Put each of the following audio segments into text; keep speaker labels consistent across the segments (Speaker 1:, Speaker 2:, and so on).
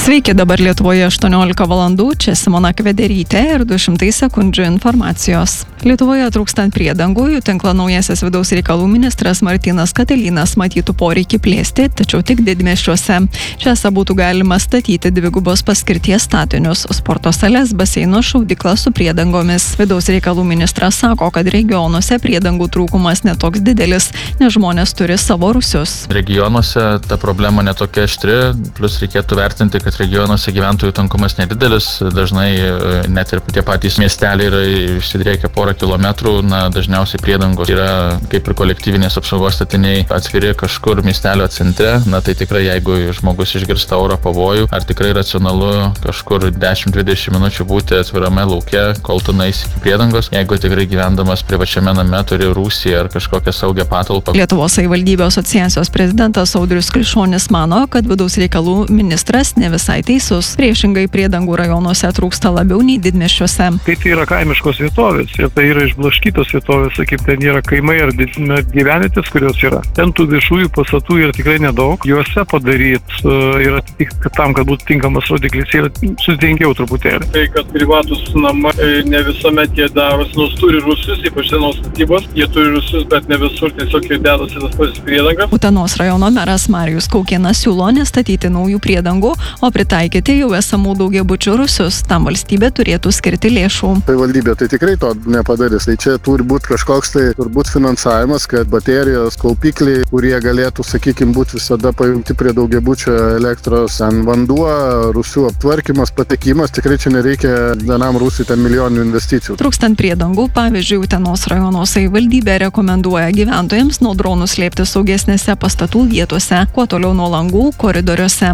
Speaker 1: Sveiki, dabar Lietuvoje 18 valandų, čia Simona Kvederytė ir 200 sekundžių informacijos. Lietuvoje trūkstant priedangų, jų tinklą naujasis vidaus reikalų ministras Martynas Katilinas matytų poreikį plėsti, tačiau tik didmiesčiuose. Šiose būtų galima statyti dvigubos paskirties statinius, sporto sales, baseinus, šaudyklą su priedangomis. Vidaus reikalų ministras sako, kad regionuose priedangų trūkumas netoks didelis, nes žmonės turi savo rūsius.
Speaker 2: Regionuose ta problema netokia aštri, plus reikėtų vertinti, kad regionuose gyventojų tankumas nedidelis, dažnai net ir tie patys miesteliai yra išsidriekę porą kilometrų, dažniausiai priedangos yra kaip ir kolektyvinės apsaugos statiniai atviri kažkur miestelio centre, tai tikrai jeigu žmogus išgirsta oro pavojų, ar tikrai racionalu kažkur 10-20 minučių būti atvirame lauke, kol tu nueisi iki priedangos, jeigu tikrai gyvendamas privačiame name turi rūsį ar kažkokią saugią patalpą.
Speaker 1: Lietuvos savivaldybių asociacijos prezidentas Audrius Klišonis mano, kad vidaus reikalų ministras ne visai teisus. Priešingai priedangų rajonuose trūksta labiau nei didmiesčiuose.
Speaker 3: Tai yra kaimiškos vietovės ir tai yra išblaškytos vietovės, sakykim, ten yra kaimai ar gyvenvietės, kurios yra. Ten tų viešųjų pastatų yra tikrai nedaug. Juose padaryti yra tik tam, kad būtų tinkamas rodiklis, yra sudėtingiau truputėlį.
Speaker 4: Tai, kad privatus namai ne visuomet jie darosi, nors turi rūsius, ypač senos statybos, jie turi rūsius, bet ne visur tiesiog jie dedasi tas pats priedangas.
Speaker 1: Utenos rajono meras Marijus Kaukėnas siūlo nestatyti naujų priedangų, o pritaikyti jau esamų daugiabučių rūsius. Tam valstybė turėtų skirti lėšų.
Speaker 5: Valdybė tai tikrai to nepadarys. Tai čia turi būti kažkoks turbūt finansavimas, kad baterijos, kaupikliai, kurie galėtų, sakykime, būti visada pajungti prie daugiabučio elektros, vanduo, rūsių aptvarkymas, patekimas, tikrai čia nereikia vienam rūsiui ten milijoninių investicijų.
Speaker 1: Trūkstant priedangų, pavyzdžiui, Utenos rajono savivaldybė rekomenduoja gyventojams nuo dronų slėpti saugesnėse pastatų vietose, kuo toliau nuo langų koridoriuose.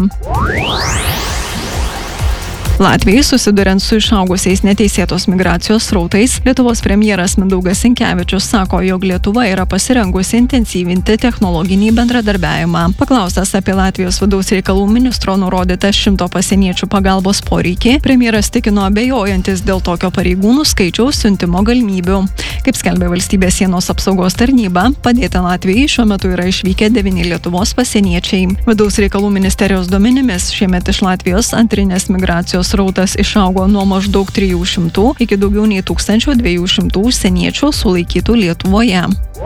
Speaker 1: Latvijai susiduriant su išaugusiais neteisėtos migracijos srautais, Lietuvos premjeras Mindaugas Sinkevičius sako, jog Lietuva yra pasirengusi intensyvinti technologinį bendradarbiavimą. Paklaustas apie Latvijos vidaus reikalų ministro nurodytą 100 pasieniečių pagalbos poreikį, premjeras tikino abejojantis dėl tokio pareigūnų skaičiaus siuntimo galimybių. Kaip skelbė Valstybės sienos apsaugos tarnyba, padėti Latvijai šiuo metu yra išvykę 9 Lietuvos pasieniečiai. Vidaus reikalų ministerijos duomenimis šiemet iš Latvijos antrinės migracijos srautas išaugo nuo maždaug 300 iki daugiau nei 1200 užsieniečių sulaikytų Lietuvoje.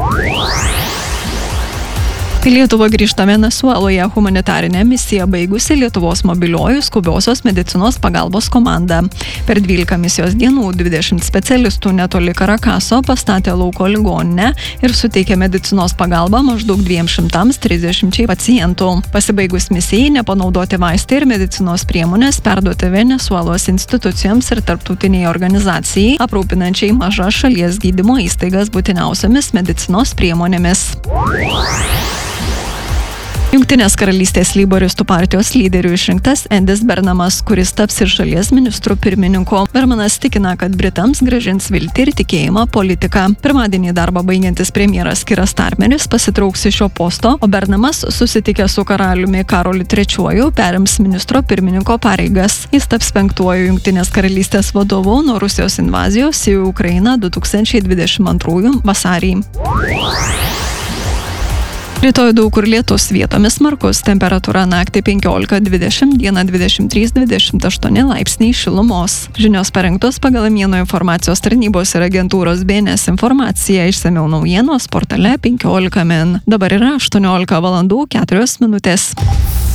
Speaker 1: Į Lietuvą grįžta Venesueloje humanitarinę misiją baigusi Lietuvos mobilioji skubiosios medicinos pagalbos komanda. Per 12 misijos dienų 20 specialistų netoli Karakaso pastatė lauko ligoninę ir suteikė medicinos pagalbą maždaug 230 pacientų. Pasibaigus misijai nepanaudoti vaistai ir medicinos priemonės perduoti Venesuelos institucijoms ir tarptautiniai organizacijai, aprūpinančiai mažas šalies gydymo įstaigas būtiniausiamis medicinos priemonėmis. Jungtinės karalystės leiboristų partijos lyderiu išrinktas Endis Bernamas, kuris taps ir šalies ministru pirmininku. Bermanas tikina, kad Britams grąžins viltį ir tikėjimą politiką. Pirmadienį darbą baigiantis premjeras Kiras Starmeris pasitrauks iš šio posto, o Bernamas, susitikęs su karaliumi Karoliu III, perims ministro pirmininko pareigas. Jis taps 5-uoju Jungtinės karalystės vadovu nuo Rusijos invazijos į Ukrainą 2022 vasarį. Rytoj daug kur lietus, vietomis smarkus, temperatūra naktį 15-20, dieną 23-28 laipsniai šilumos. Žinios parengtos pagal Mieno informacijos tarnybos ir agentūros BNS informaciją, išsamiau naujienos portale 15 min. Dabar yra 18 valandų 4 minutės.